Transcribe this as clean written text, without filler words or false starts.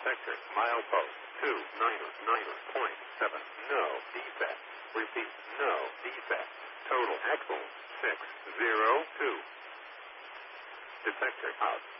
Detector, milepost 299.7. No defect. Repeat, no defect. Total axle 602. Detector out.